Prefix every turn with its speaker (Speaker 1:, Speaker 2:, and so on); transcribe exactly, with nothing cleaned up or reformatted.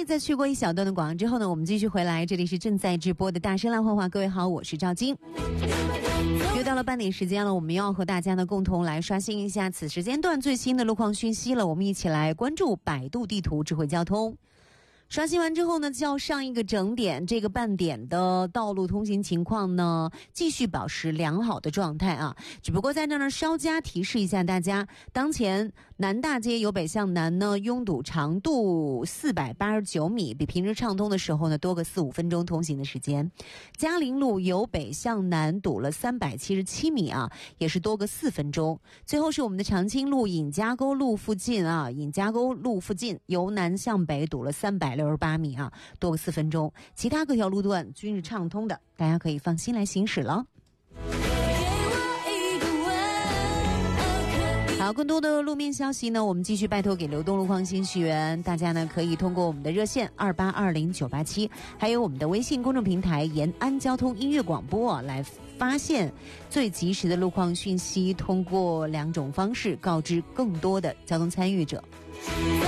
Speaker 1: 息，在去过一小段的广告之后呢，我们继续回来，这里是正在直播的大声浪幻话。各位好，我是赵晶。又到了半点时间了，我们要和大家呢共同来刷新一下此时间段最新的路况讯息了。我们一起来关注百度地图智慧交通。刷新完之后呢，就要上一个整点，这个半点的道路通行情况呢，继续保持良好的状态啊。只不过在这儿呢，稍加提示一下大家，当前南大街由北向南呢，拥堵长度四百八十九米，比平时畅通的时候呢，多个四五分钟通行的时间。嘉陵路由北向南堵了三百七十七米啊，也是多个四分钟。最后是我们的长青路尹家沟路附近啊，尹家沟路附近由南向北堵了三百六十八米啊，多个四分钟。其他各条路段均是畅通的，大家可以放心来行驶了。好，更多的路面消息呢，我们继续拜托给流动路况信息员，大家呢可以通过我们的热线二八二零九八七，还有我们的微信公众平台延安交通音乐广播、啊、来发现最及时的路况讯息，通过两种方式告知更多的交通参与者。